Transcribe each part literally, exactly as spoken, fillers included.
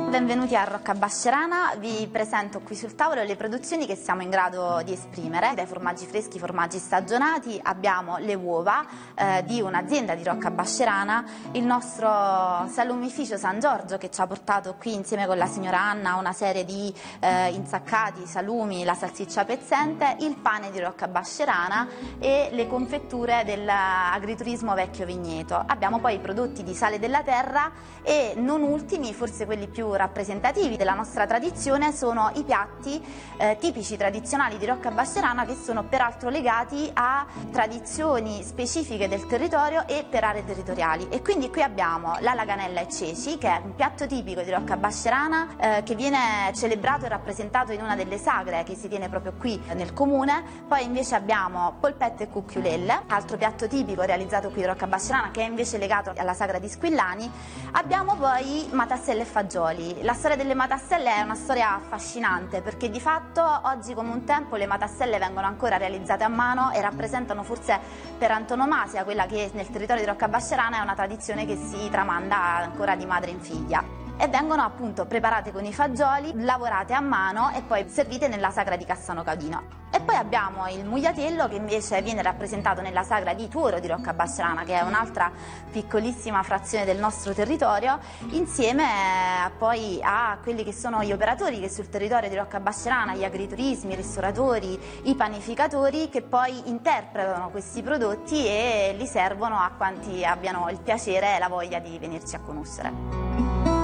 Benvenuti a Rocca Bascerana, vi presento qui sul tavolo le produzioni che siamo in grado di esprimere. Dai formaggi freschi, formaggi stagionati, abbiamo le uova eh, di un'azienda di Rocca Bascerana, il nostro salumificio San Giorgio che ci ha portato qui insieme con la signora Anna una serie di eh, insaccati, salumi, la salsiccia pezzente, il pane di Rocca Bascerana e le confetture dell'agriturismo Vecchio Vigneto. Abbiamo poi i prodotti di Sale della Terra e non ultimi, forse quelli più rappresentativi della nostra tradizione, sono i piatti eh, tipici tradizionali di Rocca Bascerana, che sono peraltro legati a tradizioni specifiche del territorio e per aree territoriali. E quindi qui abbiamo la laganella e ceci, che è un piatto tipico di Rocca Bascerana eh, che viene celebrato e rappresentato in una delle sagre che si tiene proprio qui nel comune. Poi invece abbiamo polpette e cucchiulelle, altro piatto tipico realizzato qui di Rocca Bascerana, che è invece legato alla sagra di Squillani. Abbiamo poi matasselle e fagioli. La storia delle matasselle è una storia affascinante, perché di fatto oggi come un tempo le matasselle vengono ancora realizzate a mano e rappresentano forse per antonomasia quella che nel territorio di Rocca Bascerana è una tradizione che si tramanda ancora di madre in figlia. E vengono appunto preparate con i fagioli, lavorate a mano e poi servite nella sagra di Cassano Cadino. E poi abbiamo il mugliatello, che invece viene rappresentato nella sagra di Tuoro di Rocca Bascerana, che è un'altra piccolissima frazione del nostro territorio, insieme poi a quelli che sono gli operatori che sul territorio di Rocca Bascerana, gli agriturismi, i ristoratori, i panificatori, che poi interpretano questi prodotti e li servono a quanti abbiano il piacere e la voglia di venirci a conoscere.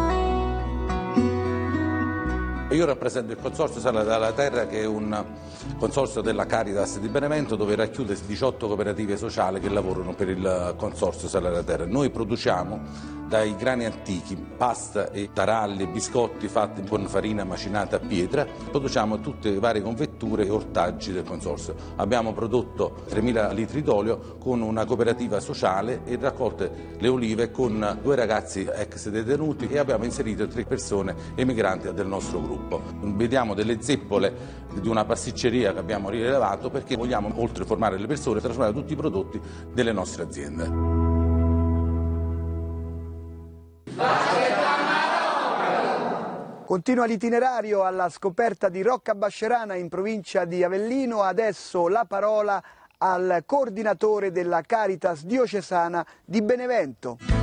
Io rappresento il Consorzio Sale della Terra, che è un consorzio della Caritas di Benevento, dove racchiude diciotto cooperative sociali che lavorano per il Consorzio Sale della Terra. Noi produciamo dai grani antichi pasta e taralli e biscotti fatti con farina macinata a pietra, produciamo tutte le varie confetture e ortaggi del consorzio. Abbiamo prodotto tremila litri d'olio con una cooperativa sociale e raccolte le olive con due ragazzi ex detenuti, e abbiamo inserito tre persone emigranti del nostro gruppo. Vediamo delle zeppole di una pasticceria che abbiamo rilevato, perché vogliamo, oltre a formare le persone, trasformare tutti i prodotti delle nostre aziende. Continua l'itinerario alla scoperta di Rocca Bascerana in provincia di Avellino. Adesso la parola al coordinatore della Caritas diocesana di Benevento.